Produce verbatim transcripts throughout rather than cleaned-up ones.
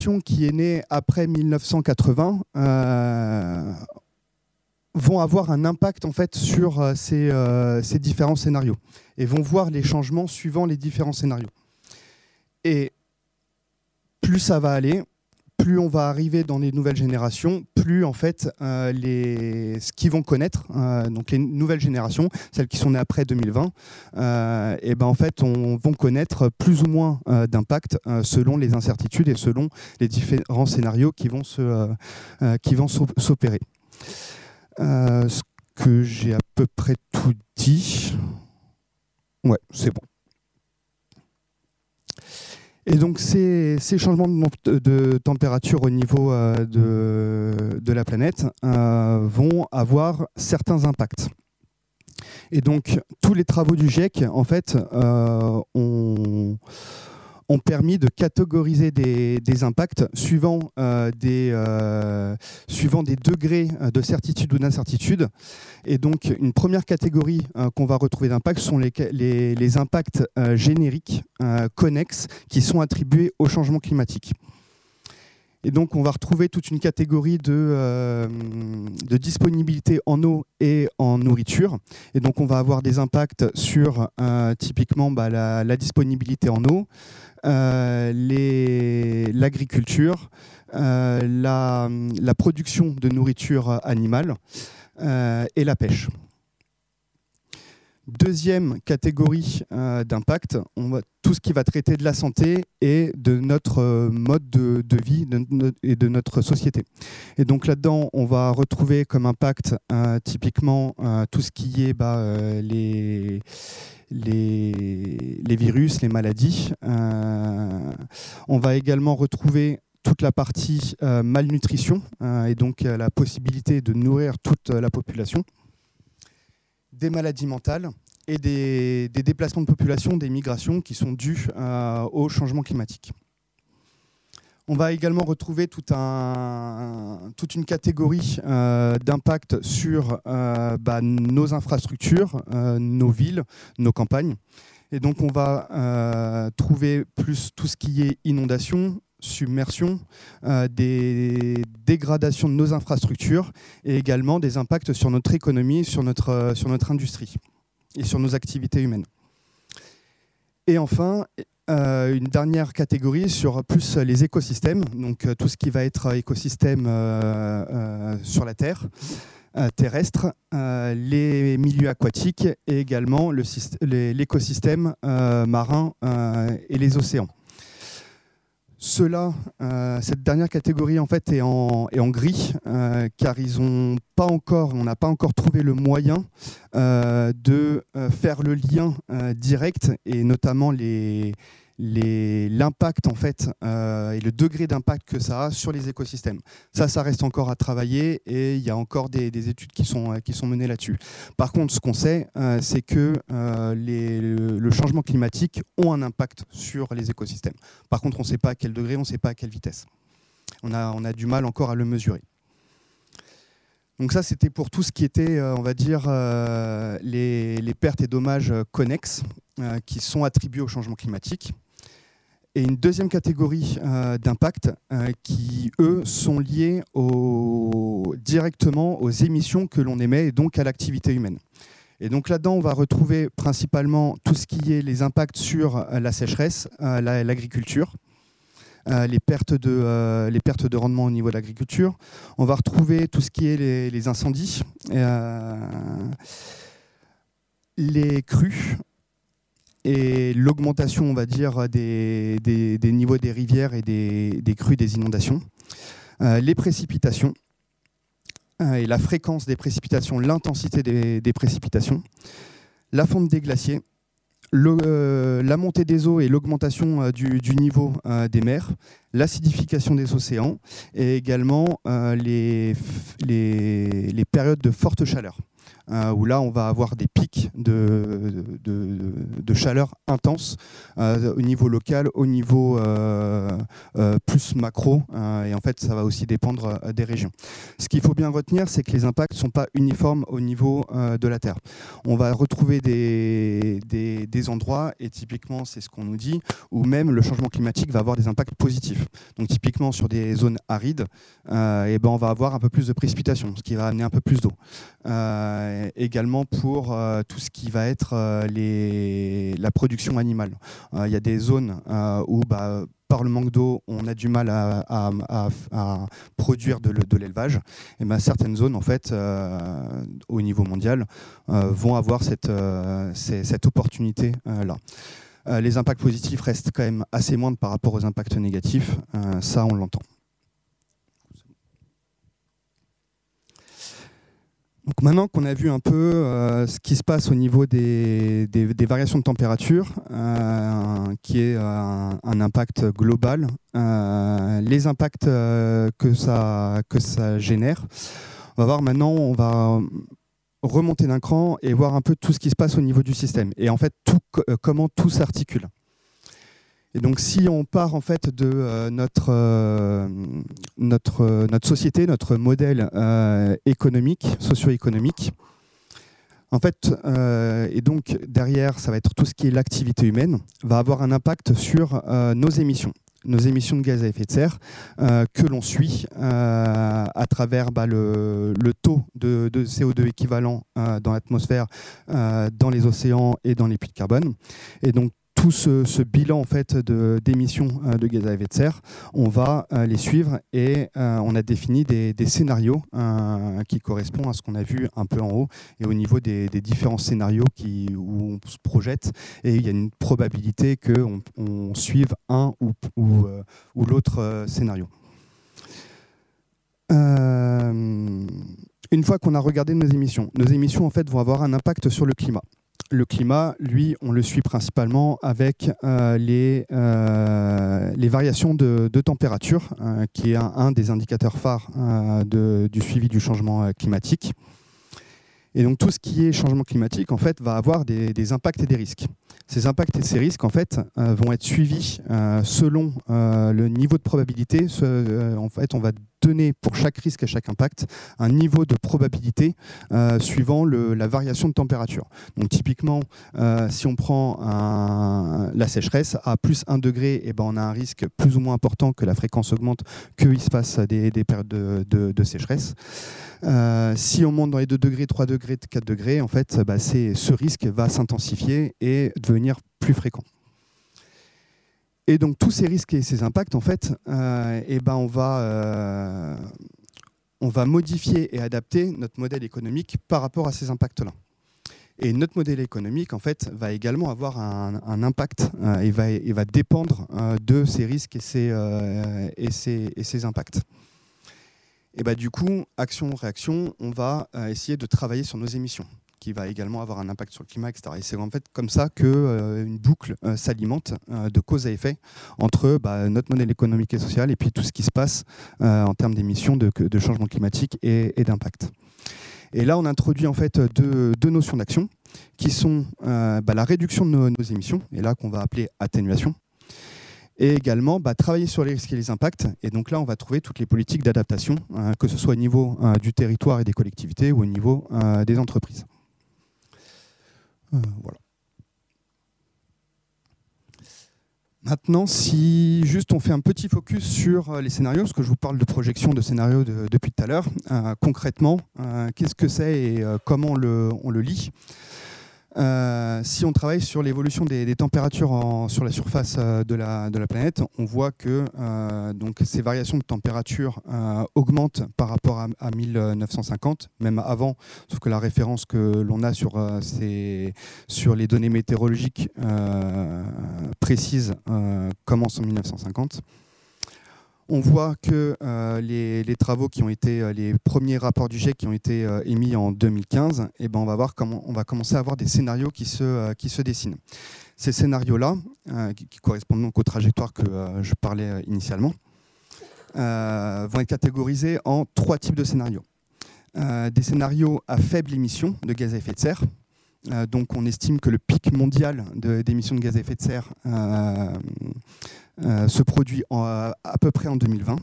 qui est née après mille neuf cent quatre-vingts euh, vont avoir un impact en fait sur euh, ces, euh, ces différents scénarios et vont voir les changements suivant les différents scénarios. Et plus ça va aller, plus on va arriver dans les nouvelles générations, plus en fait euh, les, ce qu'ils vont connaître, euh, donc les nouvelles générations, celles qui sont nées après deux mille vingt, euh, et ben en fait on vont connaître plus ou moins euh, d'impact euh, selon les incertitudes et selon les différents scénarios qui vont se, euh, euh, qui vont s'opérer. Euh, ce que j'ai à peu près tout dit. Ouais, c'est bon. Et donc ces, ces changements de, de température au niveau euh, de, de la planète euh, vont avoir certains impacts. Et donc tous les travaux du GIEC en fait euh, ont, ont permis de catégoriser des, des impacts suivant, euh, des, euh, suivant des degrés de certitude ou d'incertitude. Et donc, une première catégorie euh, qu'on va retrouver d'impact sont les, les, les impacts euh, génériques, euh, connexes, qui sont attribués au changement climatique. Et donc, on va retrouver toute une catégorie de, euh, de disponibilité en eau et en nourriture. Et donc, on va avoir des impacts sur, euh, typiquement, bah, la, la disponibilité en eau, euh, les, l'agriculture, euh, la, la production de nourriture animale, Euh, et la pêche. Deuxième catégorie euh, d'impact, on va, tout ce qui va traiter de la santé et de notre euh, mode de, de vie de, de, et de notre société. Et donc là-dedans, on va retrouver comme impact euh, typiquement euh, tout ce qui est bah, euh, les, les, les virus, les maladies. Euh, on va également retrouver toute la partie euh, malnutrition euh, et donc euh, la possibilité de nourrir toute euh, la population, des maladies mentales et des, des déplacements de population, des migrations qui sont dues euh, au changement climatique. On va également retrouver tout un, toute une catégorie euh, d'impact sur euh, bah, nos infrastructures, euh, nos villes, nos campagnes. Et donc on va euh, trouver plus tout ce qui est inondation, submersion, euh, des dégradations de nos infrastructures et également des impacts sur notre économie, sur notre, euh, sur notre industrie et sur nos activités humaines. Et enfin, euh, une dernière catégorie sur plus les écosystèmes, donc euh, tout ce qui va être écosystème euh, euh, sur la Terre, euh, terrestre, euh, les milieux aquatiques et également le, l'écosystème euh, marin euh, et les océans. Cela, euh, cette dernière catégorie en fait est en, est en gris euh, car ils ont pas encore, on n'a pas encore trouvé le moyen euh, de euh, faire le lien euh, direct et notamment les, les, l'impact en fait euh, et le degré d'impact que ça a sur les écosystèmes. Ça, ça reste encore à travailler et il y a encore des, des études qui sont, qui sont menées là-dessus. Par contre, ce qu'on sait, euh, c'est que euh, les, le, le changement climatique ont un impact sur les écosystèmes. Par contre, on ne sait pas à quel degré, on ne sait pas à quelle vitesse. On a, on a du mal encore à le mesurer. Donc ça, c'était pour tout ce qui était, euh, on va dire, euh, les, les pertes et dommages connexes euh, qui sont attribués au changement climatique. Et une deuxième catégorie euh, d'impact euh, qui, eux, sont liés au, directement aux émissions que l'on émet et donc à l'activité humaine. Et donc là-dedans, on va retrouver principalement tout ce qui est les impacts sur euh, la sécheresse, euh, la, l'agriculture, euh, les, pertes de, euh, les pertes de rendement au niveau de l'agriculture. On va retrouver tout ce qui est les, les incendies, euh, les crues, et l'augmentation, on va dire, des, des, des niveaux des rivières et des, des crues, des inondations, euh, les précipitations, euh, et la fréquence des précipitations, l'intensité des, des précipitations, la fonte des glaciers, le, euh, la montée des eaux et l'augmentation euh, du, du niveau euh, des mers, l'acidification des océans, et également euh, les, les, les périodes de forte chaleur. euh, où là, on va avoir des pics de, de, de chaleur intense euh, au niveau local, au niveau euh, euh, plus macro, euh, et en fait, ça va aussi dépendre euh, des régions. Ce qu'il faut bien retenir, c'est que les impacts ne sont pas uniformes au niveau euh, de la Terre. On va retrouver des, des, des endroits, et typiquement, c'est ce qu'on nous dit, où même le changement climatique va avoir des impacts positifs. Donc typiquement, sur des zones arides, euh, et ben, on va avoir un peu plus de précipitations, ce qui va amener un peu plus d'eau. Euh, également pour euh, tout ce qui va être euh, les, la production animale. Il euh, y a des zones euh, où, bah, par le manque d'eau, on a du mal à, à, à, à produire de, de l'élevage. Et ben, certaines zones, en fait, euh, au niveau mondial, euh, vont avoir cette, euh, cette opportunité-là. Euh, euh, les impacts positifs restent quand même assez moindres par rapport aux impacts négatifs. Euh, ça, on l'entend. Donc maintenant qu'on a vu un peu euh, ce qui se passe au niveau des, des, des variations de température, euh, qui est un, un impact global, euh, les impacts euh, que, ça, que ça génère, on va voir maintenant, on va remonter d'un cran et voir un peu tout ce qui se passe au niveau du système et en fait tout, euh, comment tout s'articule. Et donc, si on part en fait de euh, notre, euh, notre, euh, notre société, notre modèle euh, économique, socio-économique, en fait, euh, et donc derrière, ça va être tout ce qui est l'activité humaine, va avoir un impact sur euh, nos émissions, nos émissions de gaz à effet de serre euh, que l'on suit euh, à travers bah, le, le taux de, de C O deux équivalent euh, dans l'atmosphère, euh, dans les océans et dans les puits de carbone. Et donc, tout ce, ce bilan en fait, d'émissions de, de gaz à effet de serre, on va euh, les suivre et euh, on a défini des, des scénarios euh, qui correspondent à ce qu'on a vu un peu en haut et au niveau des, des différents scénarios qui, où on se projette. Et il y a une probabilité qu'on on suive un ou, ou, euh, ou l'autre euh, scénario. Euh, une fois qu'on a regardé nos émissions, nos émissions en fait, vont avoir un impact sur le climat. Le climat, lui, on le suit principalement avec euh, les, euh, les variations de, de température, euh, qui est un, un des indicateurs phares euh, de, du suivi du changement euh, climatique. Et donc tout ce qui est changement climatique, en fait, va avoir des, des impacts et des risques. Ces impacts et ces risques, en fait, euh, vont être suivis euh, selon euh, le niveau de probabilité. Ce, euh, en fait, on va donner pour chaque risque et chaque impact un niveau de probabilité euh, suivant le, la variation de température. Donc typiquement, euh, si on prend un, la sécheresse, à plus un degré, eh ben, on a un risque plus ou moins important que la fréquence augmente, qu'il se passe des, des périodes de, de, de sécheresse. Euh, si on monte dans les deux degrés, trois degrés, quatre degrés, en fait, bah, ce risque va s'intensifier et devenir plus fréquent. Et donc tous ces risques et ces impacts, en fait, euh, eh ben, on, va, euh, on va modifier et adapter notre modèle économique par rapport à ces impacts-là. Et notre modèle économique, en fait, va également avoir un, un impact euh, et, va, et va dépendre euh, de ces risques et ces, euh, et ces, et ces impacts. Et bah, du coup, action-réaction, on va euh, essayer de travailler sur nos émissions, qui va également avoir un impact sur le climat, et cetera. Et c'est en fait comme ça qu'une euh, boucle euh, s'alimente euh, de cause à effet entre bah, notre modèle économique et social et puis tout ce qui se passe euh, en termes d'émissions, de, de changement climatique et, et d'impact. Et là, on introduit en fait deux, deux notions d'action qui sont euh, bah, la réduction de nos, nos émissions, et là qu'on va appeler atténuation, et également bah, travailler sur les risques et les impacts. Et donc là, on va trouver toutes les politiques d'adaptation, euh, que ce soit au niveau euh, du territoire et des collectivités ou au niveau euh, des entreprises. Euh, voilà. Maintenant, si juste on fait un petit focus sur les scénarios, parce que je vous parle de projection de scénarios de, depuis tout à l'heure, euh, concrètement, euh, qu'est-ce que c'est et euh, comment on le, on le lit ? Euh, si on travaille sur l'évolution des, des températures en, sur la surface euh, de, la, de la planète, on voit que euh, donc, ces variations de température euh, augmentent par rapport à, à mille neuf cent cinquante, même avant, sauf que la référence que l'on a sur, euh, ces, sur les données météorologiques euh, précises euh, commence en mille neuf cent cinquante. On voit que euh, les, les travaux qui ont été, euh, les premiers rapports du GIEC qui ont été euh, émis en deux mille quinze, eh ben on va voir comment on va commencer à avoir des scénarios qui se, euh, qui se dessinent. Ces scénarios-là, euh, qui, qui correspondent donc aux trajectoires que euh, je parlais euh, initialement, euh, vont être catégorisés en trois types de scénarios. euh, des scénarios à faible émission de gaz à effet de serre. Euh, donc on estime que le pic mondial de, d'émissions de gaz à effet de serre euh, euh, se produit en, à peu près en deux mille vingt.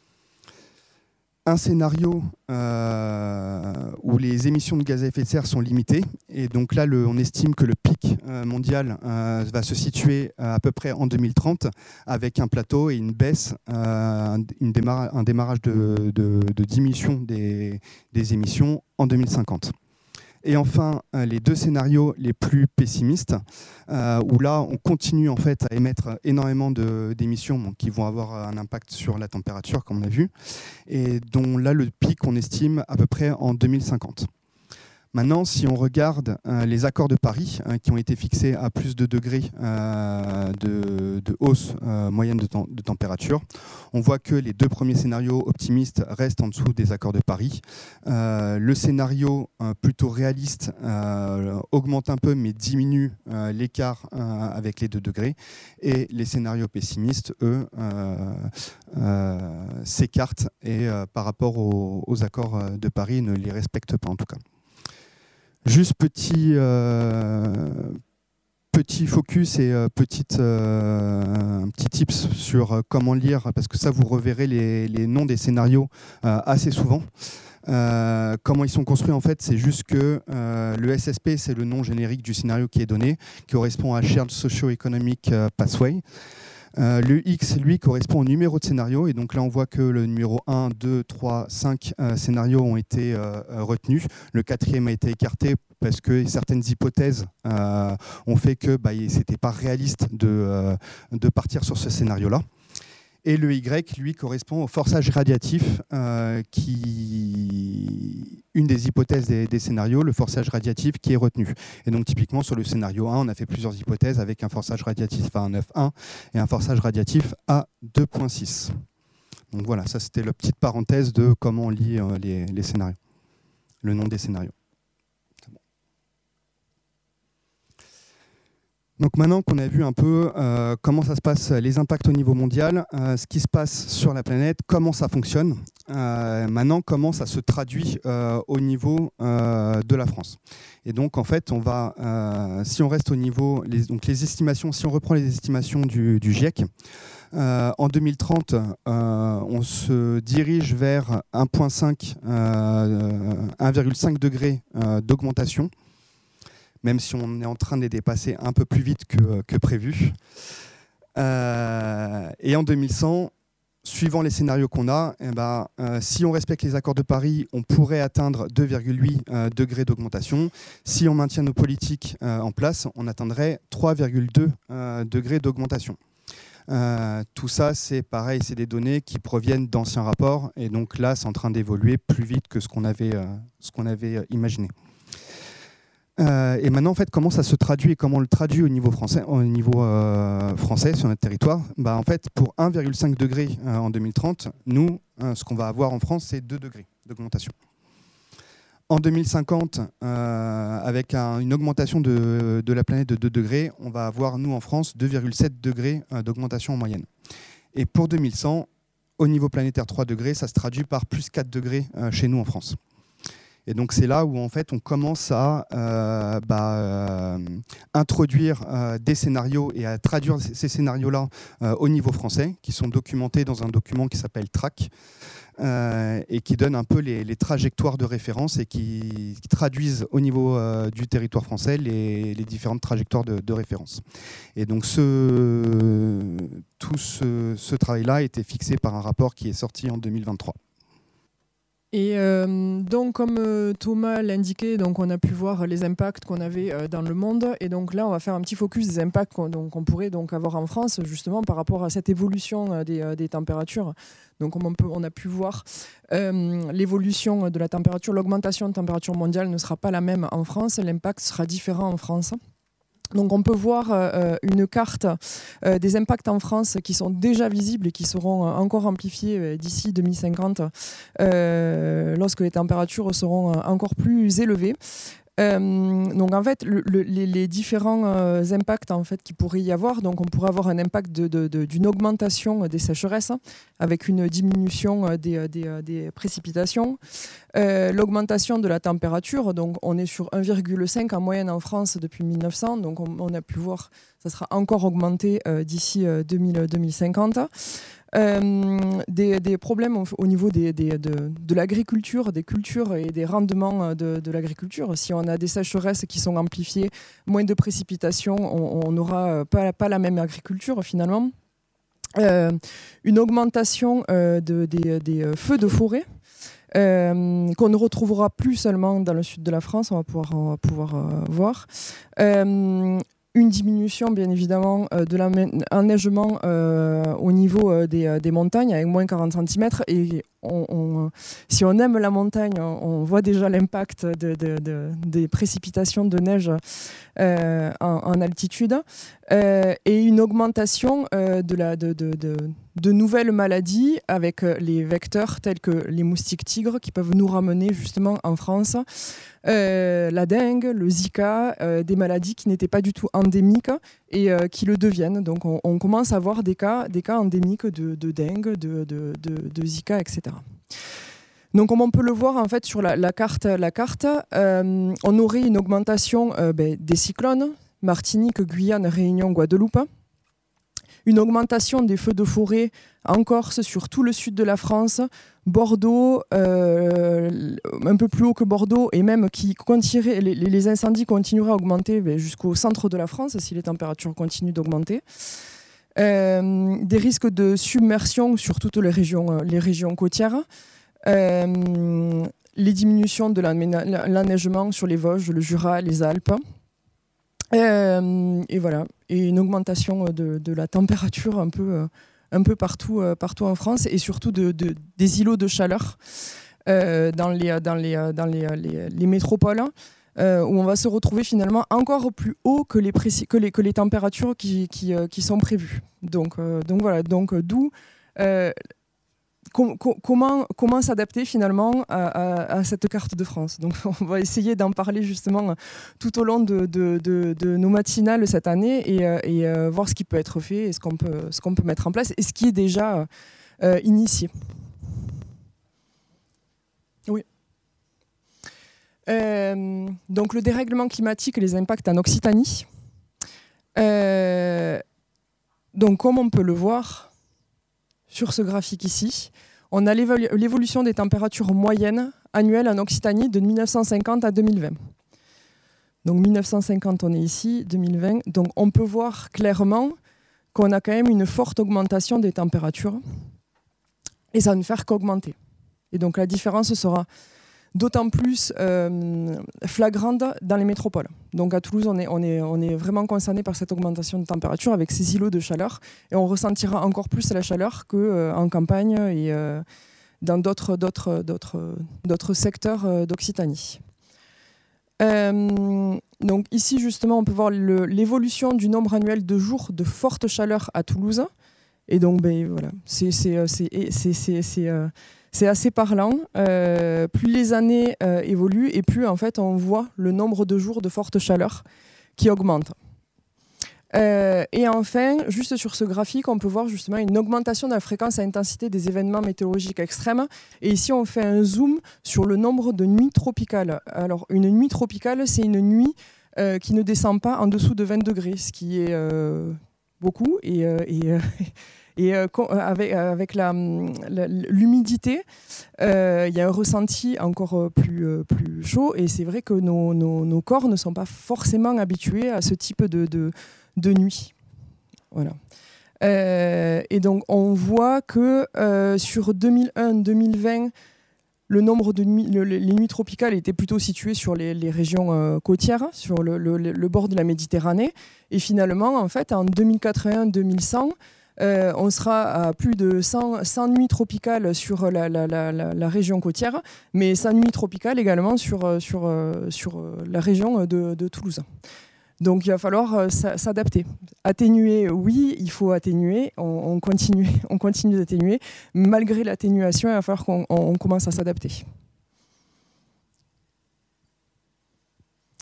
Un scénario euh, où les émissions de gaz à effet de serre sont limitées. Et donc là, le, on estime que le pic euh, mondial euh, va se situer à peu près en deux mille trente, avec un plateau et une baisse, euh, une démarra- un démarrage de, de, de diminution des, des émissions en deux mille cinquante. Et enfin, les deux scénarios les plus pessimistes, euh, où là, on continue en fait à émettre énormément de, d'émissions bon, qui vont avoir un impact sur la température, comme on a vu, et dont là, le pic, on estime à peu près en deux mille cinquante. Maintenant, si on regarde euh, les accords de Paris, hein, qui ont été fixés à plus de degrés euh, de, de hausse euh, moyenne de, tem- de température, on voit que les deux premiers scénarios optimistes restent en dessous des accords de Paris. Euh, le scénario euh, plutôt réaliste euh, augmente un peu, mais diminue euh, l'écart euh, avec les deux degrés. Et les scénarios pessimistes, eux, euh, euh, s'écartent et euh, par rapport aux, aux accords de Paris, ne les respectent pas en tout cas. Juste petit, euh, petit focus et euh, petite, euh, un petit tips sur euh, comment lire, parce que ça, vous reverrez les, les noms des scénarios euh, assez souvent. Euh, comment ils sont construits, en fait, c'est juste que euh, le S S P, c'est le nom générique du scénario qui est donné, qui correspond à Shared Socio-Economic Pathway. Euh, le X, lui, correspond au numéro de scénario. Et donc là, on voit que le numéro un, deux, trois, cinq euh, scénarios ont été euh, retenus. Le quatrième a été écarté parce que certaines hypothèses euh, ont fait que bah, ce n'était pas réaliste de, euh, de partir sur ce scénario-là. Et le Y, lui, correspond au forçage radiatif, euh, qui une des hypothèses des, des scénarios, le forçage radiatif qui est retenu. Et donc typiquement sur le scénario un, on a fait plusieurs hypothèses avec un forçage radiatif à neuf virgule un et un forçage radiatif à deux virgule six. Donc voilà, ça c'était la petite parenthèse de comment on lit euh, les, les scénarios, le nom des scénarios. Donc maintenant qu'on a vu un peu euh, comment ça se passe, les impacts au niveau mondial, euh, ce qui se passe sur la planète, comment ça fonctionne, euh, maintenant comment ça se traduit euh, au niveau euh, de la France. Et donc en fait, on va, euh, si on reste au niveau, les, donc les estimations, si on reprend les estimations du, du GIEC, euh, en deux mille trente, euh, on se dirige vers un virgule cinq, euh, un virgule cinq degrés euh, d'augmentation, même si on est en train de les dépasser un peu plus vite que, que prévu. Euh, et en deux mille cent, suivant les scénarios qu'on a, eh ben, euh, si on respecte les accords de Paris, on pourrait atteindre deux virgule huit euh, degrés d'augmentation. Si on maintient nos politiques euh, en place, on atteindrait trois virgule deux euh, degrés d'augmentation. Euh, tout ça, c'est pareil, c'est des données qui proviennent d'anciens rapports. Et donc là, c'est en train d'évoluer plus vite que ce qu'on avait, euh, ce qu'on avait imaginé. Euh, et maintenant, en fait, comment ça se traduit et comment on le traduit au niveau français, au niveau euh, français sur notre territoire, bah, en fait, pour un virgule cinq degré euh, en deux mille trente, nous, euh, ce qu'on va avoir en France, c'est deux degrés d'augmentation. En deux mille cinquante, euh, avec un, une augmentation de, de la planète de deux degrés, on va avoir, nous, en France, deux virgule sept degrés euh, d'augmentation en moyenne. Et pour deux mille cent, au niveau planétaire trois degrés, ça se traduit par plus quatre degrés euh, chez nous en France. Et donc c'est là où en fait on commence à euh, bah, euh, introduire euh, des scénarios et à traduire ces scénarios-là euh, au niveau français, qui sont documentés dans un document qui s'appelle TRAC, euh, et qui donne un peu les, les trajectoires de référence et qui, qui traduisent au niveau euh, du territoire français les, les différentes trajectoires de, de référence. Et donc ce, tout ce, ce travail-là a été fixé par un rapport qui est sorti en deux mille vingt-trois. Et euh, donc, comme euh, Thomas l'indiquait, donc on a pu voir les impacts qu'on avait euh, dans le monde. Et donc là, on va faire un petit focus des impacts qu'on, donc, qu'on pourrait donc avoir en France, justement par rapport à cette évolution euh, des, euh, des températures. Donc, comme on, peut, on a pu voir, euh, l'évolution de la température, l'augmentation de température mondiale ne sera pas la même en France. L'impact sera différent en France. Donc on peut voir euh, une carte euh, des impacts en France qui sont déjà visibles et qui seront encore amplifiés euh, d'ici deux mille cinquante euh, lorsque les températures seront encore plus élevées. Euh, donc en fait, le, le, les, les différents euh, impacts en fait qu'il pourrait y avoir, donc on pourrait avoir un impact de, de, de, d'une augmentation des sécheresses hein, avec une diminution des, des, des précipitations, euh, l'augmentation de la température, donc on est sur un virgule cinq en moyenne en France depuis mille neuf cents, donc on, on a pu voir ça sera encore augmenté euh, d'ici euh, deux mille, deux mille cinquante. Euh, des, des problèmes au, au niveau des, des, de, de l'agriculture, des cultures et des rendements de, de l'agriculture. Si on a des sécheresses qui sont amplifiées, moins de précipitations, on n'aura pas, pas la même agriculture finalement. Euh, une augmentation euh, de, des, des feux de forêt euh, qu'on ne retrouvera plus seulement dans le sud de la France, on va pouvoir, on va pouvoir euh, voir. Euh, Une diminution, bien évidemment, euh, de l'enneigement euh, au niveau euh, des, euh, des montagnes, avec moins quarante centimètres. Et on, on, si on aime la montagne, on, on voit déjà l'impact de, de, de, des précipitations de neige euh, en, en altitude. Euh, et une augmentation euh, de, la, de, de, de, de nouvelles maladies avec les vecteurs tels que les moustiques tigres qui peuvent nous ramener justement en France. Euh, la dengue, le Zika, euh, des maladies qui n'étaient pas du tout endémiques et euh, qui le deviennent. Donc on, on commence à voir des cas, des cas endémiques de, de dengue, de, de, de, de Zika, et cetera. Donc comme on peut le voir en fait sur la, la carte, la carte euh, on aurait une augmentation euh, ben, des cyclones, Martinique, Guyane, Réunion, Guadeloupe. Une augmentation des feux de forêt en Corse, sur tout le sud de la France, Bordeaux, euh, un peu plus haut que Bordeaux, et même qui continuerait, les, les incendies continueraient à augmenter ben, jusqu'au centre de la France si les températures continuent d'augmenter. Euh, des risques de submersion sur toutes les régions, les régions côtières. Euh, les diminutions de l'enneigement sur les Vosges, le Jura, les Alpes. Euh, et voilà, et une augmentation de, de la température un peu, euh, un peu partout, euh, partout en France, et surtout de, de, des îlots de chaleur euh, dans, les, dans, les, dans les, les, les métropoles, euh, où on va se retrouver finalement encore plus haut que les, précis, que les, que les températures qui, qui, qui sont prévues. Donc, euh, donc voilà, donc d'où euh, com, com, comment, comment s'adapter finalement à, à, à cette carte de France. Donc on va essayer d'en parler justement tout au long de, de, de, de nos matinales cette année et, et euh, voir ce qui peut être fait et ce qu'on peut, ce qu'on peut mettre en place et ce qui est déjà euh, initié. Oui. Euh, donc le dérèglement climatique et les impacts en Occitanie. Euh, donc comme on peut le voir sur ce graphique ici, on a l'évolution des températures moyennes annuelles en Occitanie de mille neuf cent cinquante à deux mille vingt. Donc mille neuf cent cinquante, on est ici, deux mille vingt. Donc on peut voir clairement qu'on a quand même une forte augmentation des températures et ça ne fait qu'augmenter. Et donc la différence sera d'autant plus euh, flagrante dans les métropoles. Donc à Toulouse, on est, on est, on est vraiment concerné par cette augmentation de température avec ces îlots de chaleur et on ressentira encore plus la chaleur qu'en euh, campagne et euh, dans d'autres, d'autres, d'autres, d'autres secteurs euh, d'Occitanie. Euh, donc ici, justement, on peut voir le, l'évolution du nombre annuel de jours de forte chaleur à Toulouse. Et donc, ben, voilà, c'est... c'est, c'est, c'est, c'est, c'est euh, C'est assez parlant. Euh, plus les années euh, évoluent et plus en fait on voit le nombre de jours de forte chaleur qui augmente. Euh, et enfin, juste sur ce graphique, on peut voir justement une augmentation de la fréquence et intensité des événements météorologiques extrêmes. Et ici, on fait un zoom sur le nombre de nuits tropicales. Alors, une nuit tropicale, c'est une nuit euh, qui ne descend pas en dessous de vingt degrés, ce qui est euh, beaucoup et, euh, et euh, Et euh, avec, avec la, la, l'humidité, euh, il y a un ressenti encore plus, euh, plus chaud. Et c'est vrai que nos, nos, nos corps ne sont pas forcément habitués à ce type de, de, de nuit. Voilà. Euh, et donc, on voit que euh, sur deux mille un deux mille vingt, le nombre de nuits, le, les nuits tropicales étaient plutôt situées sur les, les régions euh, côtières, sur le, le, le bord de la Méditerranée. Et finalement, en fait, en deux mille quatre-vingt deux mille cent, Euh, on sera à plus de cent, cent nuits tropicales sur la, la, la, la région côtière, mais cent nuits tropicales également sur, sur, sur la région de, de Toulouse. Donc il va falloir s'adapter. Atténuer, oui, il faut atténuer, on, on continue, on continue d'atténuer. Malgré l'atténuation, il va falloir qu'on on commence à s'adapter.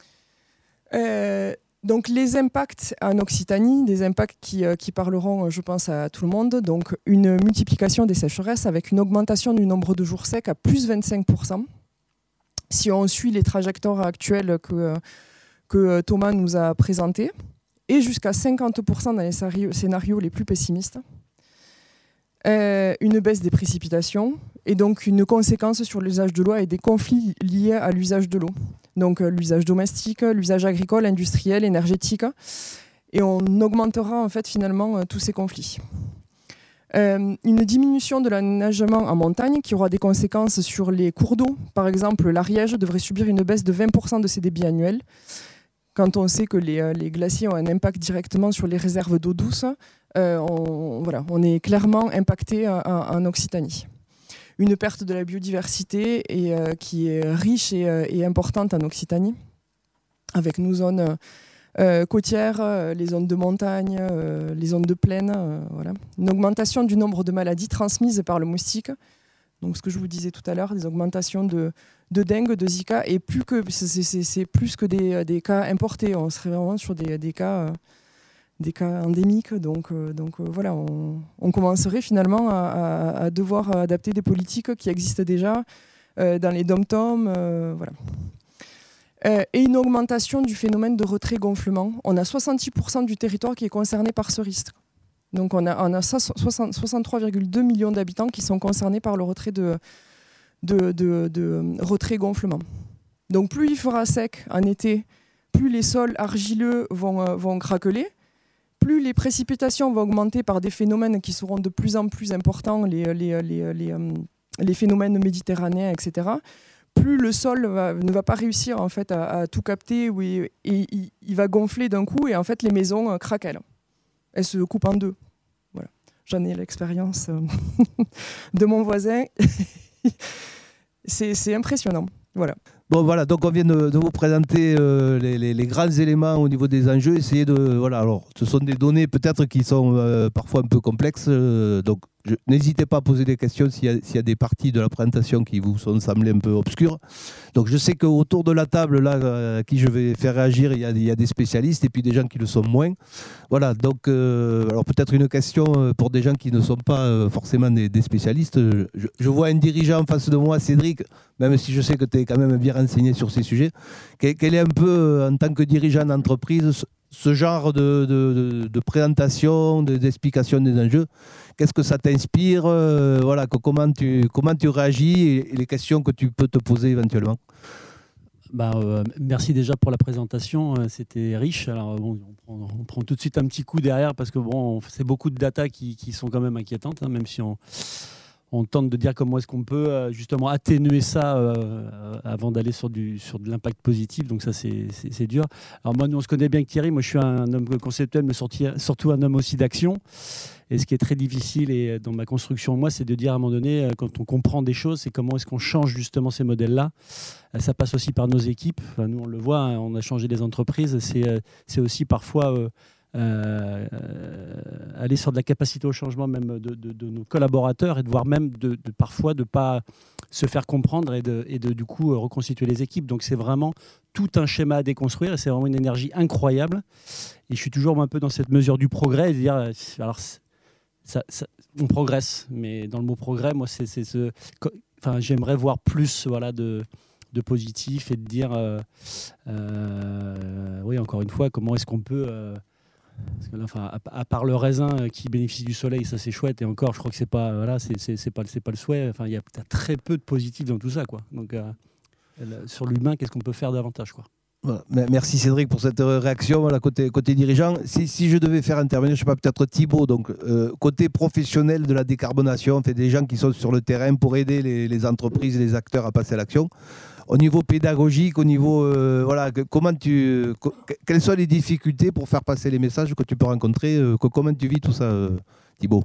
euh, Donc les impacts en Occitanie, des impacts qui, euh, qui parleront, je pense, à tout le monde. Donc une multiplication des sécheresses avec une augmentation du nombre de jours secs à plus vingt-cinq pour cent. Si on suit les trajectoires actuelles que, que Thomas nous a présentées, et jusqu'à cinquante pour cent dans les scénarios les plus pessimistes. Euh, une baisse des précipitations et donc une conséquence sur l'usage de l'eau et des conflits liés à l'usage de l'eau. Donc euh, l'usage domestique, l'usage agricole, industriel, énergétique. Et on augmentera en fait finalement euh, tous ces conflits. Euh, une diminution de l'aménagement en montagne qui aura des conséquences sur les cours d'eau. Par exemple, l'Ariège devrait subir une baisse de vingt pour cent de ses débits annuels. Quand on sait que les, euh, les glaciers ont un impact directement sur les réserves d'eau douce, euh, on, voilà, on est clairement impacté en, en Occitanie. Une perte de la biodiversité et, euh, qui est riche et, euh, et importante en Occitanie, avec nos zones euh, côtières, euh, les zones de montagne, euh, les zones de plaine. Euh, voilà. Une augmentation du nombre de maladies transmises par le moustique. Donc, ce que je vous disais tout à l'heure, des augmentations de, de dengue, de Zika, et plus que, c'est, c'est, c'est plus que des, des cas importés. On serait vraiment sur des, des, cas, des cas endémiques. Donc, donc voilà, on, on commencerait finalement à, à, à devoir adapter des politiques qui existent déjà euh, dans les dom-toms. Euh, voilà. Euh, et une augmentation du phénomène de retrait-gonflement. On a soixante-six pour cent du territoire qui est concerné par ce risque. Donc on a, on a soixante-trois virgule deux millions d'habitants qui sont concernés par le retrait de, de, de, de retrait-gonflement. Donc plus il fera sec en été, plus les sols argileux vont, euh, vont craqueler, plus les précipitations vont augmenter par des phénomènes qui seront de plus en plus importants, les, les, les, les, euh, les phénomènes méditerranéens, et cetera. Plus le sol va, ne va pas réussir en fait, à, à tout capter, et, et, et il va gonfler d'un coup et en fait les maisons euh, craquent. Elle se coupe en deux. Voilà. J'en ai l'expérience de mon voisin. c'est, c'est impressionnant. Voilà. Bon voilà, donc on vient de, de vous présenter euh, les, les, les grands éléments au niveau des enjeux. Essayez de voilà, alors ce sont des données peut-être qui sont euh, parfois un peu complexes. Euh, donc je, n'hésitez pas à poser des questions s'il y a, s'il y a des parties de la présentation qui vous sont semblées un peu obscures. Donc je sais qu'autour de la table là, euh, à qui je vais faire réagir, il y a, il y a des spécialistes et puis des gens qui le sont moins. Voilà, donc euh, alors peut-être une question pour des gens qui ne sont pas euh, forcément des, des spécialistes. Je, je vois un dirigeant en face de moi, Cédric, même si je sais que tu es quand même bien renseigné sur ces sujets. Quel, quel est un peu, en tant que dirigeant d'entreprise, ce genre de, de, de, de présentation, de, d'explication des enjeux? Qu'est-ce que ça t'inspire? euh, voilà, que, comment, tu, comment tu réagis et, et les questions que tu peux te poser éventuellement? Bah, euh, merci déjà pour la présentation, euh, c'était riche. Alors bon, on prend, on prend tout de suite un petit coup derrière parce que bon, c'est beaucoup de data qui, qui sont quand même inquiétantes, hein, même si on, on tente de dire comment est-ce qu'on peut euh, justement atténuer ça euh, avant d'aller sur, du, sur de l'impact positif. Donc ça, c'est, c'est, c'est dur. Alors moi, nous, on se connaît bien avec Thierry. Moi, je suis un homme conceptuel, mais surtout un homme aussi d'action. Et ce qui est très difficile et dans ma construction, moi, c'est de dire à un moment donné, quand on comprend des choses, c'est comment est-ce qu'on change justement ces modèles-là. Ça passe aussi par nos équipes. Enfin, nous, on le voit, hein, on a changé les entreprises. C'est, c'est aussi parfois euh, euh, aller sur de la capacité au changement même de, de, de nos collaborateurs et de voir même de, de parfois de ne pas se faire comprendre et de, et de du coup reconstituer les équipes. Donc c'est vraiment tout un schéma à déconstruire et c'est vraiment une énergie incroyable. Et je suis toujours un peu dans cette mesure du progrès et de dire, alors, Ça, ça, on progresse, mais dans le mot progrès, moi, c'est, c'est ce, enfin, j'aimerais voir plus, voilà, de, de positif et de dire, euh, euh, oui, encore une fois, comment est-ce qu'on peut, euh, parce que là, enfin, à, à part le raisin qui bénéficie du soleil, ça c'est chouette, et encore, je crois que c'est pas, voilà, c'est, c'est, c'est pas, c'est pas le souhait. Enfin, il y a très peu de positif dans tout ça, quoi. Donc, euh, sur l'humain, qu'est-ce qu'on peut faire davantage, quoi. Voilà. Merci Cédric pour cette réaction. Voilà, côté, côté dirigeant, si, si je devais faire intervenir, je sais pas, peut-être Thibaut, donc euh, côté professionnel de la décarbonation, on fait des gens qui sont sur le terrain pour aider les, les entreprises et les acteurs à passer à l'action. Au niveau pédagogique, au niveau euh, voilà, que, comment tu, que, quelles sont les difficultés pour faire passer les messages que tu peux rencontrer, euh, que, comment tu vis tout ça, euh, Thibaut?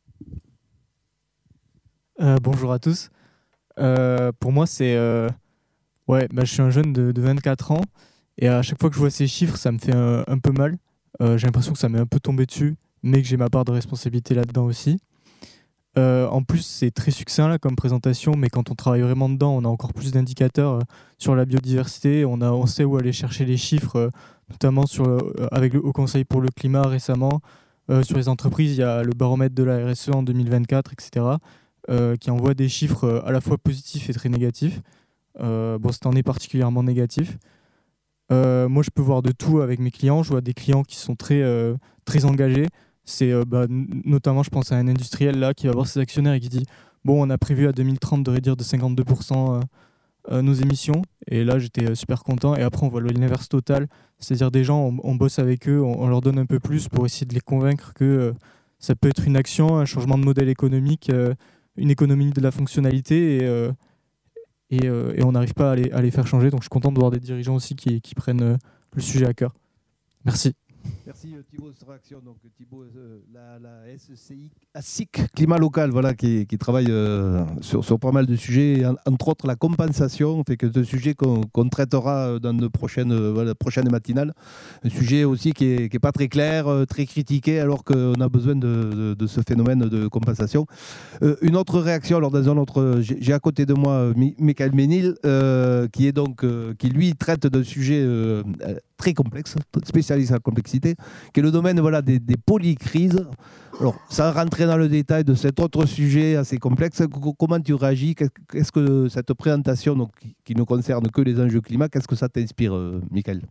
euh, Bonjour à tous. Euh, pour moi, c'est euh... Ouais, bah, je suis un jeune de, de vingt-quatre ans et à chaque fois que je vois ces chiffres, ça me fait un, un peu mal. Euh, j'ai l'impression que ça m'est un peu tombé dessus, mais que j'ai ma part de responsabilité là-dedans aussi. Euh, en plus, c'est très succinct là, comme présentation, mais quand on travaille vraiment dedans, on a encore plus d'indicateurs euh, sur la biodiversité. On, a, on sait où aller chercher les chiffres, euh, notamment sur, euh, avec le Haut Conseil pour le climat récemment. Euh, sur les entreprises, il y a le baromètre de la R S E en deux mille vingt-quatre, et cetera, euh, qui envoie des chiffres euh, à la fois positifs et très négatifs. Euh, bon, cette année particulièrement négatif. Euh, moi, je peux voir de tout avec mes clients. Je vois des clients qui sont très, euh, très engagés. C'est euh, bah, n- notamment, je pense à un industriel là qui va voir ses actionnaires et qui dit bon, on a prévu à deux mille trente de réduire de cinquante-deux pour cent euh, euh, nos émissions. Et là, j'étais euh, super content. Et après, on voit l'inverse total. C'est-à-dire des gens, on, on bosse avec eux, on, on leur donne un peu plus pour essayer de les convaincre que euh, ça peut être une action, un changement de modèle économique, euh, une économie de la fonctionnalité. Et, euh, et, euh, et on n'arrive pas à les, à les faire changer. Donc, je suis content de voir des dirigeants aussi qui, qui prennent euh, le sujet à cœur. Merci. Merci euh, Thibaut de réaction. Donc Thibaut, euh, la, la S C I, A S I C Climat Local, voilà, qui, qui travaille euh, sur, sur pas mal de sujets, et en- entre autres la compensation, fait que c'est un sujet qu'on qu'on traitera dans de prochaines, euh, voilà, prochaines matinales. Un sujet aussi qui n'est qui est pas très clair, euh, très critiqué, alors qu'on a besoin de, de, de ce phénomène de compensation. Euh, une autre réaction, alors dans un autre, j'ai j'ai à côté de moi euh, Mi- Michael Ménil, euh, qui est donc, euh, qui lui traite d'un sujet euh, euh, très complexe, spécialiste en complexité, qui est le domaine voilà, des, des polycrises. Alors, sans rentrer dans le détail de cet autre sujet assez complexe, c- comment tu réagis? Qu'est- Qu'est-ce que cette présentation donc, qui, qui ne concerne que les enjeux climat, qu'est-ce que ça t'inspire, euh, Michael?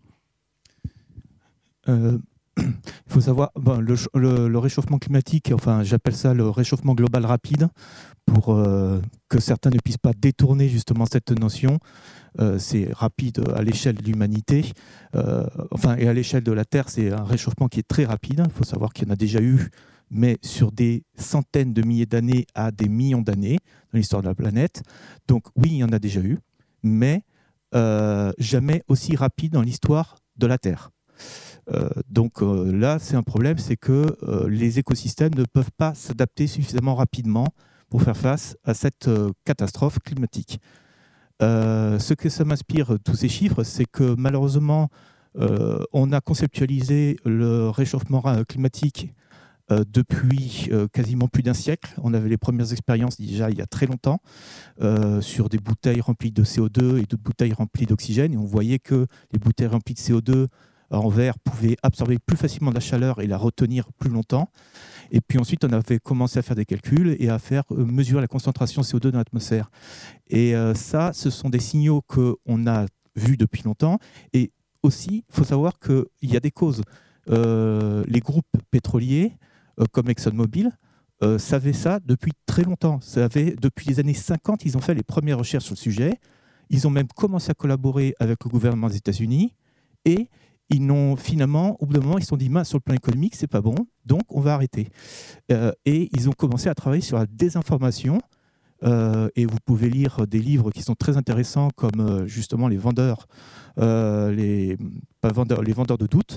Euh, il faut savoir, bon, le, ch- le- le réchauffement climatique, enfin j'appelle ça le réchauffement global rapide, pour euh, que certains ne puissent pas détourner justement cette notion. Euh, c'est rapide à l'échelle de l'humanité, euh, enfin et à l'échelle de la Terre, c'est un réchauffement qui est très rapide. Il faut savoir qu'il y en a déjà eu, mais sur des centaines de milliers d'années à des millions d'années dans l'histoire de la planète. Donc oui, il y en a déjà eu, mais euh, jamais aussi rapide dans l'histoire de la Terre. Euh, donc euh, là, c'est un problème, c'est que euh, les écosystèmes ne peuvent pas s'adapter suffisamment rapidement pour faire face à cette euh, catastrophe climatique. Euh, ce que ça m'inspire, tous ces chiffres, c'est que malheureusement, euh, on a conceptualisé le réchauffement ra- climatique euh, depuis euh, quasiment plus d'un siècle. On avait les premières expériences déjà il y a très longtemps euh, sur des bouteilles remplies de C O deux et d'autres bouteilles remplies d'oxygène. Et on voyait que les bouteilles remplies de C O deux en verre pouvaient absorber plus facilement de la chaleur et la retenir plus longtemps. Et puis ensuite, on avait commencé à faire des calculs et à faire euh, mesurer la concentration C O deux dans l'atmosphère. Et euh, ça, ce sont des signaux qu'on a vus depuis longtemps. Et aussi, il faut savoir qu'il y a des causes. Euh, les groupes pétroliers, euh, comme ExxonMobil, euh, savaient ça depuis très longtemps. Savaient, depuis les années cinquante, ils ont fait les premières recherches sur le sujet. Ils ont même commencé à collaborer avec le gouvernement des États-Unis. Et ils n'ont finalement, au bout d'un moment, ils se sont dit, mince, sur le plan économique, c'est pas bon, donc on va arrêter. Euh, et ils ont commencé à travailler sur la désinformation. Euh, et vous pouvez lire des livres qui sont très intéressants, comme euh, justement les vendeurs, euh, les, pas vendeurs, les vendeurs de doute.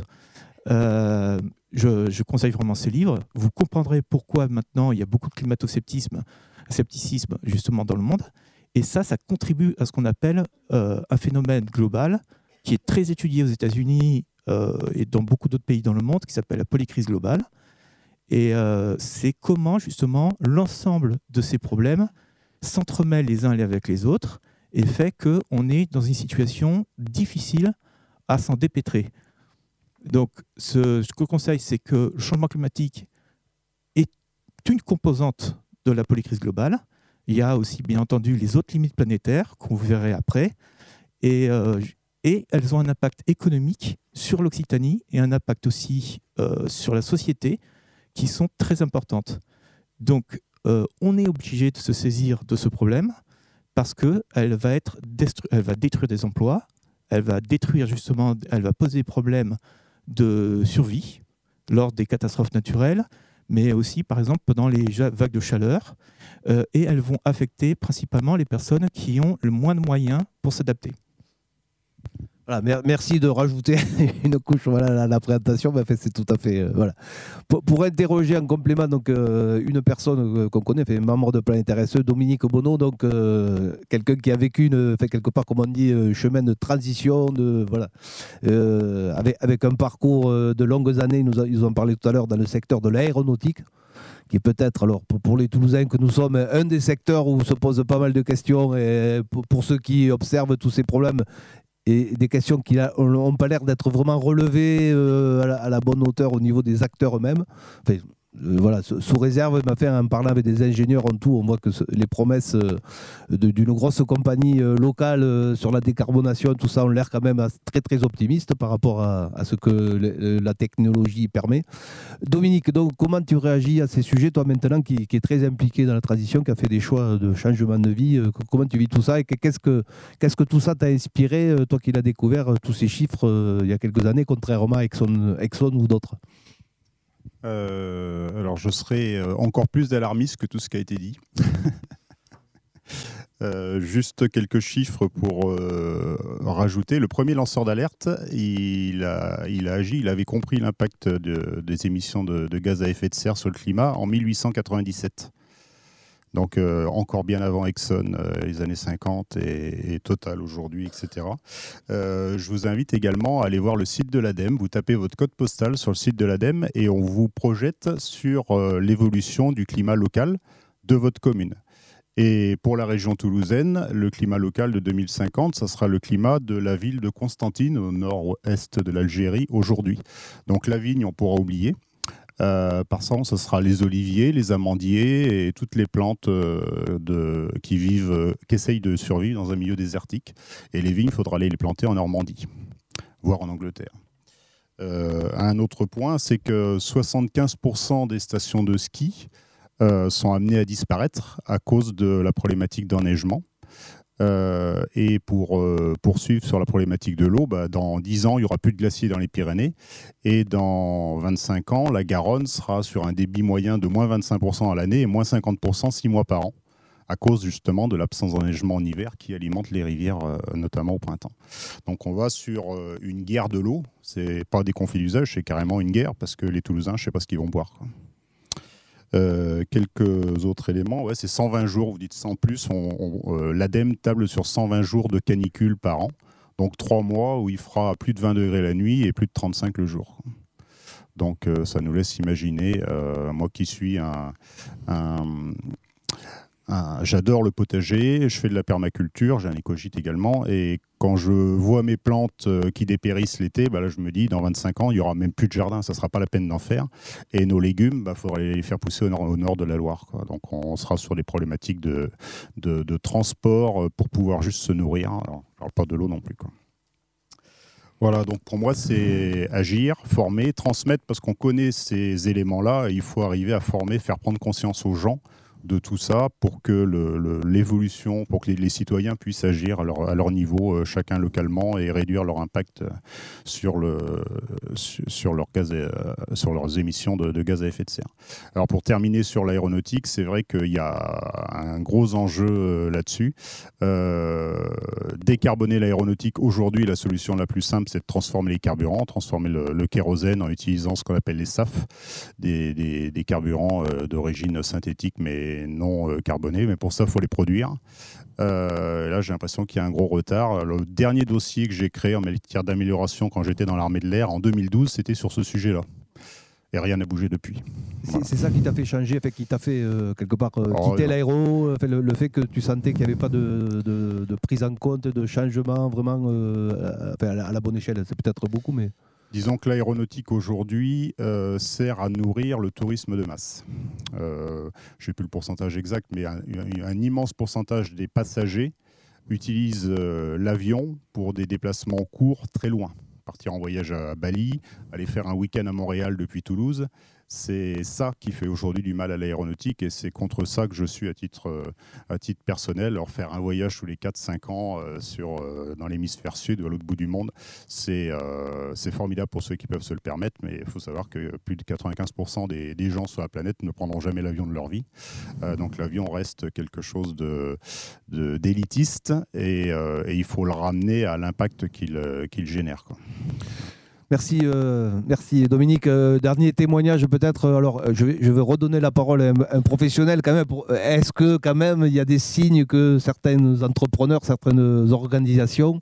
Euh, je, je conseille vraiment ces livres. Vous comprendrez pourquoi maintenant il y a beaucoup de climato-scepticisme, scepticisme justement dans le monde. Et ça, ça contribue à ce qu'on appelle euh, un phénomène global qui est très étudié aux États-Unis euh, et dans beaucoup d'autres pays dans le monde, qui s'appelle la polycrise globale. Et euh, c'est comment justement l'ensemble de ces problèmes s'entremêlent les uns avec les autres et fait qu'on est dans une situation difficile à s'en dépêtrer. Donc, ce, ce que je conseille, c'est que le changement climatique est une composante de la polycrise globale. Il y a aussi, bien entendu, les autres limites planétaires qu'on verrait après. Et, euh, et elles ont un impact économique sur l'Occitanie et un impact aussi euh, sur la société qui sont très importantes. Donc, euh, on est obligé de se saisir de ce problème parce qu'elle va, être destru- elle va détruire des emplois, elle va détruire justement, elle va poser des problèmes de survie lors des catastrophes naturelles, mais aussi, par exemple, pendant les ja- vagues de chaleur. Euh, et elles vont affecter principalement les personnes qui ont le moins de moyens pour s'adapter. Voilà, mer- merci de rajouter une couche voilà, à la, la présentation. Ben, en fait, c'est tout à fait. Euh, voilà. Pour, pour interroger en complément donc, euh, une personne euh, qu'on connaît, fait, membre de Planétaire S E, Dominique Bonneau, donc, euh, quelqu'un qui a vécu une, fait, quelque part, comme on dit, euh, chemin de transition, de, voilà, euh, avec, avec un parcours euh, de longues années. Ils nous, a, ils nous en parlaient tout à l'heure dans le secteur de l'aéronautique, qui est peut-être, alors pour, pour les Toulousains que nous sommes, un des secteurs où se posent pas mal de questions, et pour, pour ceux qui observent tous ces problèmes, et des questions qui n'ont pas l'air d'être vraiment relevées euh, à, la, à la bonne hauteur au niveau des acteurs eux-mêmes. Enfin, Euh, voilà, sous réserve, m'a fait en parlant avec des ingénieurs en tout, on voit que ce, les promesses euh, d'une grosse compagnie euh, locale euh, sur la décarbonation, tout ça, ont l'air quand même très très optimistes par rapport à, à ce que le, la technologie permet. Dominique, donc comment tu réagis à ces sujets, toi maintenant qui, qui est très impliqué dans la transition, qui a fait des choix de changement de vie, euh, comment tu vis tout ça et qu'est-ce que, qu'est-ce que tout ça t'a inspiré, euh, toi qui l'as découvert, euh, tous ces chiffres euh, il y a quelques années, contrairement à Exxon, Exxon ou d'autres? Euh, alors, je serai encore plus d'alarmiste que tout ce qui a été dit. euh, juste quelques chiffres pour euh, rajouter. Le premier lanceur d'alerte, il a, il a agi, il avait compris l'impact de, des émissions de, de gaz à effet de serre sur le climat en mille huit cent quatre-vingt-dix-sept. Donc euh, encore bien avant Exxon, euh, les années cinquante et, et Total aujourd'hui, et cetera. Euh, je vous invite également à aller voir le site de l'ADEME. Vous tapez votre code postal sur le site de l'ADEME et on vous projette sur euh, l'évolution du climat local de votre commune. Et pour la région toulousaine, le climat local de deux mille cinquante, ça sera le climat de la ville de Constantine, au nord-est de l'Algérie, aujourd'hui. Donc la vigne, on pourra oublier. Euh, par contre, ce sera les oliviers, les amandiers et toutes les plantes euh, de, qui vivent, euh, qui essayent de survivre dans un milieu désertique. Et les vignes, il faudra aller les planter en Normandie, voire en Angleterre. Euh, un autre point, c'est que soixante-quinze pour cent des stations de ski euh, sont amenées à disparaître à cause de la problématique d'enneigement. Euh, et pour euh, poursuivre sur la problématique de l'eau, bah, dans dix ans, il n'y aura plus de glaciers dans les Pyrénées. Et dans vingt-cinq ans, la Garonne sera sur un débit moyen de moins vingt-cinq pour cent à l'année et moins cinquante pour cent six mois par an, à cause justement de l'absence d'enneigement en hiver qui alimente les rivières, euh, notamment au printemps. Donc on va sur euh, une guerre de l'eau. Ce n'est pas des conflits d'usage, c'est carrément une guerre, parce que les Toulousains, je ne sais pas ce qu'ils vont boire, quoi. Euh, quelques autres éléments, ouais, c'est cent vingt jours, vous dites cent plus, on, on, euh, l'ADEME table sur cent vingt jours de canicule par an, donc trois mois où il fera plus de vingt degrés la nuit et plus de trente-cinq le jour. Donc euh, ça nous laisse imaginer, euh, moi qui suis un... un Un, j'adore le potager, je fais de la permaculture, j'ai un écogite également, et quand je vois mes plantes qui dépérissent l'été, bah là je me dis dans vingt-cinq ans il n'y aura même plus de jardin, ça ne sera pas la peine d'en faire, et nos légumes, il bah, faudrait les faire pousser au nord, au nord de la Loire, quoi. Donc on sera sur des problématiques de, de, de transport pour pouvoir juste se nourrir, alors je ne parle pas de l'eau non plus, quoi. Voilà, donc pour moi c'est agir, former, transmettre, parce qu'on connaît ces éléments-là, et il faut arriver à former, faire prendre conscience aux gens de tout ça pour que le, le, l'évolution, pour que les, les citoyens puissent agir à leur, à leur niveau, euh, chacun localement, et réduire leur impact sur, le, sur, sur, leur gaz, euh, sur leurs émissions de, de gaz à effet de serre. Alors pour terminer sur l'aéronautique, c'est vrai qu'il y a un gros enjeu euh, là-dessus. Euh, décarboner l'aéronautique, aujourd'hui, la solution la plus simple, c'est de transformer les carburants, transformer le, le kérosène en utilisant ce qu'on appelle les S A F, des, des, des carburants euh, d'origine synthétique, mais non euh, carbonés, mais pour ça, il faut les produire. Euh, là, j'ai l'impression qu'il y a un gros retard. Le dernier dossier que j'ai créé en matière d'amélioration quand j'étais dans l'armée de l'air, en deux mille douze, c'était sur ce sujet-là. Et rien n'a bougé depuis. Voilà. C'est ça qui t'a fait changer, fait, qui t'a fait euh, quelque part euh, Alors, quitter euh, l'aéro, fait, le, le fait que tu sentais qu'il n'y avait pas de, de, de prise en compte, de changement vraiment euh, enfin, à, la, à la bonne échelle. C'est peut-être beaucoup, mais... Disons que l'aéronautique aujourd'hui euh, sert à nourrir le tourisme de masse. Euh, je n'ai plus le pourcentage exact, mais un, un, un immense pourcentage des passagers utilisent euh, l'avion pour des déplacements courts très loin. Partir en voyage à Bali, aller faire un week-end à Montréal depuis Toulouse, c'est ça qui fait aujourd'hui du mal à l'aéronautique, et c'est contre ça que je suis à titre, euh, à titre personnel. Alors faire un voyage tous les quatre cinq ans euh, sur, euh, dans l'hémisphère sud ou à l'autre bout du monde, c'est euh, c'est formidable pour ceux qui peuvent se le permettre, mais il faut savoir que plus de quatre-vingt-quinze pour cent des, des gens sur la planète ne prendront jamais l'avion de leur vie. Euh, donc l'avion reste quelque chose de, de, d'élitiste, et, euh, et il faut le ramener à l'impact qu'il, qu'il génère, quoi. Merci, euh, merci Dominique. Euh, dernier témoignage peut-être. Alors, je vais, je vais redonner la parole à un, un professionnel quand même. Pour, est-ce que quand même il y a des signes que certains entrepreneurs, certaines organisations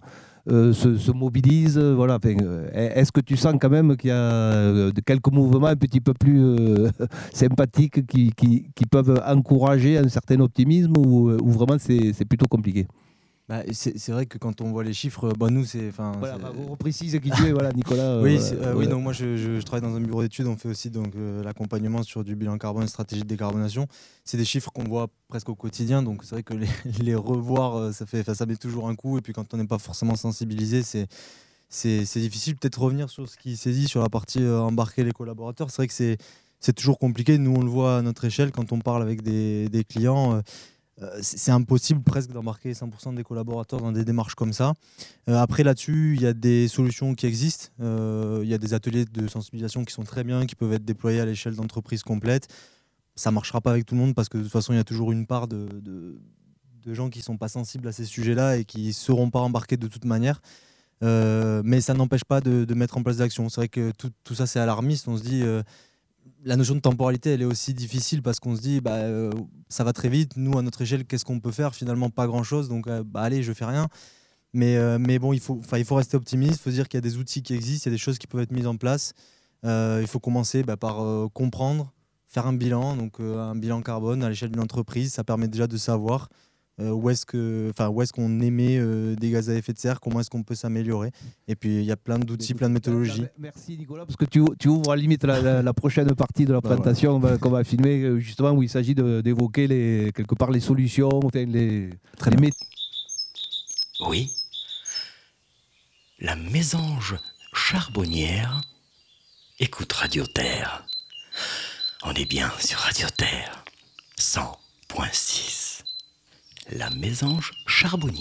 euh, se, se mobilisent. euh, Voilà. Enfin, euh, est-ce que tu sens quand même qu'il y a euh, de- quelques mouvements un petit peu plus euh, sympathiques qui, qui, qui peuvent encourager un certain optimisme ou, ou vraiment c'est c'est plutôt compliqué? Bah, c'est c'est vrai que quand on voit les chiffres, bah, nous, c'est. enfin, Voilà, c'est- bah, vous reprécisez qui tu es, voilà, Nicolas. euh, Oui, voilà, c'est- euh, ouais. oui, donc moi je, je- je travaille dans un bureau d'études, on fait aussi donc euh, l'accompagnement sur du bilan carbone, stratégie de décarbonation. C'est des chiffres qu'on voit presque au quotidien, donc c'est vrai que les, les revoir, euh, ça fait, enfin, ça met toujours un coup. Et puis quand on n'est pas forcément sensibilisé, c'est c'est c'est difficile. Peut-être revenir sur ce qui s'est dit sur la partie euh, embarquer les collaborateurs. C'est vrai que c'est c'est toujours compliqué. Nous, on le voit à notre échelle quand on parle avec des, des clients. euh, euh, c'est c'est impossible presque d'embarquer cent pour cent des collaborateurs dans des démarches comme ça. Euh, après, là-dessus, il y a des solutions qui existent. Euh, Il y a des ateliers de sensibilisation qui sont très bien, qui peuvent être déployés à l'échelle d'entreprises complètes. Ça ne marchera pas avec tout le monde parce que de toute façon, il y a toujours une part de, de, de gens qui ne sont pas sensibles à ces sujets-là et qui ne seront pas embarqués de toute manière. Euh, mais ça n'empêche pas de, de mettre en place des actions. C'est vrai que tout, tout ça, c'est alarmiste. On se dit, euh, la notion de temporalité, elle est aussi difficile parce qu'on se dit, bah, euh, ça va très vite. Nous, à notre échelle, qu'est-ce qu'on peut faire? Finalement, pas grand-chose. Donc, euh, bah, allez, je fais rien. Mais, euh, mais bon, il faut, il faut rester optimiste. Il faut se dire qu'il y a des outils qui existent, il y a des choses qui peuvent être mises en place. Euh, il faut commencer bah, par euh, comprendre, faire un bilan, donc euh, un bilan carbone à l'échelle d'une entreprise. Ça permet déjà de savoir euh, où est-ce que, enfin, où est-ce qu'on émet euh, des gaz à effet de serre, comment est-ce qu'on peut s'améliorer. Et puis il y a plein d'outils, plein de méthodologies. Merci Nicolas, parce que tu, tu ouvres à la limite la, la- la prochaine partie de la Bah, présentation qu'on va- qu'on va filmer, euh, justement, où il s'agit de- d'évoquer les, quelque part les solutions, enfin, les, Très les bien. mé- Oui, la mésange charbonnière écoute Radio Terre. On est bien sur Radio Terre, cent point six. La mésange charbonnière.